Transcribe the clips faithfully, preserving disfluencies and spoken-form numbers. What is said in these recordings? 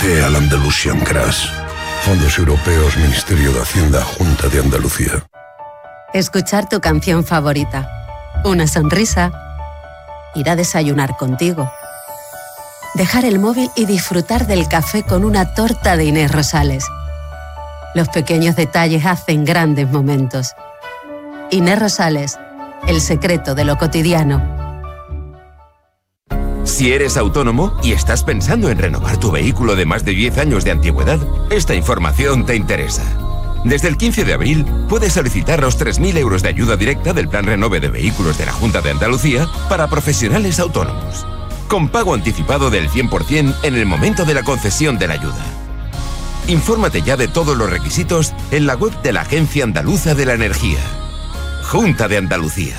Pertenece al Andalusian Crash. Fondos Europeos, Ministerio de Hacienda, Junta de Andalucía. Escuchar tu canción favorita. Una sonrisa. Ir a desayunar contigo. Dejar el móvil y disfrutar del café con una torta de Inés Rosales. Los pequeños detalles hacen grandes momentos. Inés Rosales, el secreto de lo cotidiano. Si eres autónomo y estás pensando en renovar tu vehículo de más de diez años de antigüedad, esta información te interesa. Desde el quince de abril puedes solicitar los tres mil euros de ayuda directa del Plan Renove de Vehículos de la Junta de Andalucía para profesionales autónomos, con pago anticipado del cien por ciento en el momento de la concesión de la ayuda. Infórmate ya de todos los requisitos en la web de la Agencia Andaluza de la Energía. Junta de Andalucía.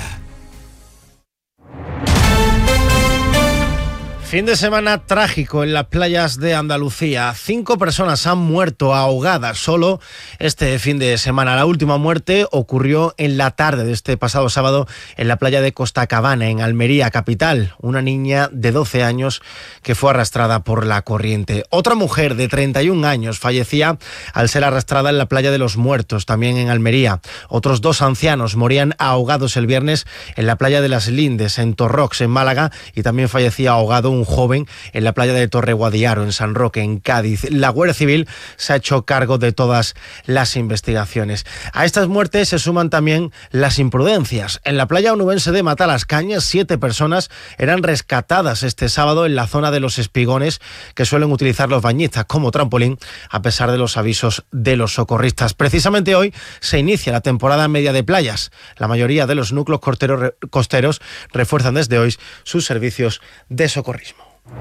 Fin de semana trágico en las playas de Andalucía. Cinco personas han muerto ahogadas solo este fin de semana. La última muerte ocurrió en la tarde de este pasado sábado en la playa de Costacabana, en Almería capital. Una niña de doce años que fue arrastrada por la corriente. Otra mujer de treinta y un años fallecía al ser arrastrada en la playa de los Muertos, también en Almería. Otros dos ancianos morían ahogados el viernes en la playa de las Lindes, en Torrox, en Málaga, y también fallecía ahogado un un joven en la playa de Torre Guadiaro, en San Roque, en Cádiz. La Guardia Civil se ha hecho cargo de todas las investigaciones. A estas muertes se suman también las imprudencias. En la playa onubense de Matalascañas, siete personas eran rescatadas este sábado en la zona de los espigones que suelen utilizar los bañistas como trampolín, a pesar de los avisos de los socorristas. Precisamente hoy se inicia la temporada media de playas. La mayoría de los núcleos costeros, costeros refuerzan desde hoy sus servicios de socorrismo.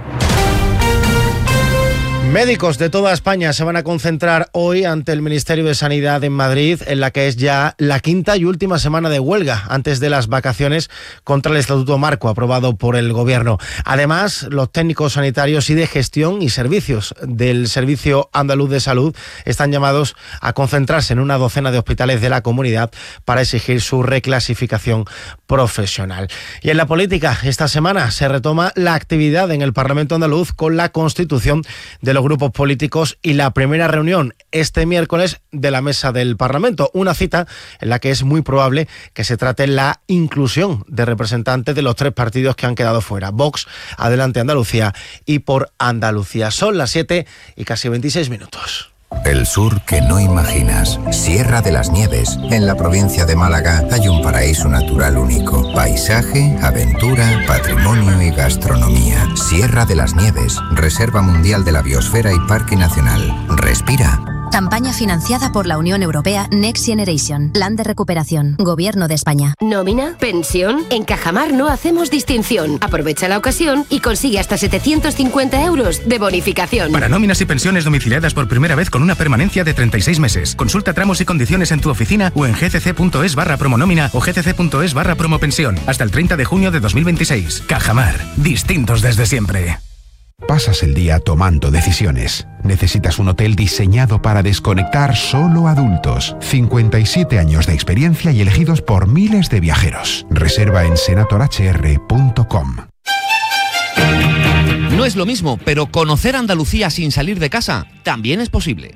Médicos de toda España se van a concentrar hoy ante el Ministerio de Sanidad en Madrid, en la que es ya la quinta y última semana de huelga antes de las vacaciones contra el Estatuto Marco aprobado por el Gobierno. Además, los técnicos sanitarios y de gestión y servicios del Servicio Andaluz de Salud están llamados a concentrarse en una docena de hospitales de la comunidad para exigir su reclasificación profesional. Y en la política, esta semana se retoma la actividad en el Parlamento andaluz con la constitución de los grupos políticos y la primera reunión este miércoles de la mesa del Parlamento, una cita en la que es muy probable que se trate la inclusión de representantes de los tres partidos que han quedado fuera: Vox, Adelante Andalucía y Por Andalucía. Son las siete y casi veintiséis minutos. El sur que no imaginas. Sierra de las Nieves. En la provincia de Málaga hay un paraíso natural único. Paisaje, aventura, patrimonio y gastronomía. Sierra de las Nieves. Reserva Mundial de la Biosfera y Parque Nacional. Respira. Campaña financiada por la Unión Europea Next Generation. Plan de recuperación. Gobierno de España. ¿Nómina? ¿Pensión? En Cajamar no hacemos distinción. Aprovecha la ocasión y consigue hasta setecientos cincuenta euros de bonificación. Para nóminas y pensiones domiciliadas por primera vez con una permanencia de treinta y seis meses. Consulta tramos y condiciones en tu oficina o en gcc.es barra promonómina o gcc.es barra promopensión. Hasta el treinta de junio de dos mil veintiséis. Cajamar. Distintos desde siempre. Pasas el día tomando decisiones. Necesitas un hotel diseñado para desconectar solo adultos. cincuenta y siete años de experiencia y elegidos por miles de viajeros. Reserva en senator h r punto com. No es lo mismo, pero conocer Andalucía sin salir de casa también es posible.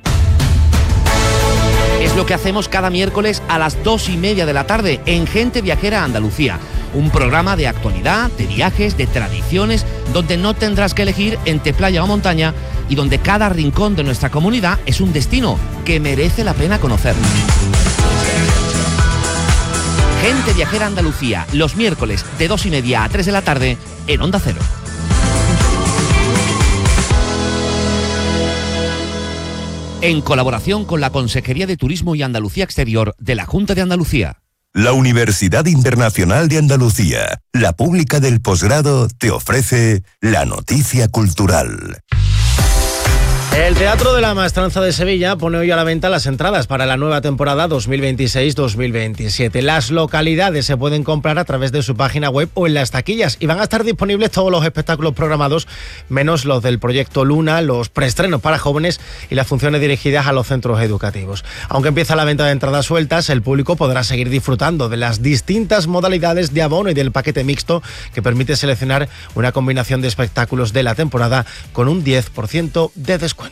Es lo que hacemos cada miércoles a las dos y media de la tarde en Gente Viajera Andalucía. Un programa de actualidad, de viajes, de tradiciones, donde no tendrás que elegir entre playa o montaña y donde cada rincón de nuestra comunidad es un destino que merece la pena conocer. Gente Viajera Andalucía, los miércoles de dos y media a tres de la tarde en Onda Cero. En colaboración con la Consejería de Turismo y Andalucía Exterior de la Junta de Andalucía. La Universidad Internacional de Andalucía, la pública del posgrado, te ofrece la noticia cultural. El Teatro de la Maestranza de Sevilla pone hoy a la venta las entradas para la nueva temporada dos mil veintiséis dos mil veintisiete. Las localidades se pueden comprar a través de su página web o en las taquillas y van a estar disponibles todos los espectáculos programados, menos los del proyecto Luna, los preestrenos para jóvenes y las funciones dirigidas a los centros educativos. Aunque empieza la venta de entradas sueltas, el público podrá seguir disfrutando de las distintas modalidades de abono y del paquete mixto que permite seleccionar una combinación de espectáculos de la temporada con un diez por ciento de descuento.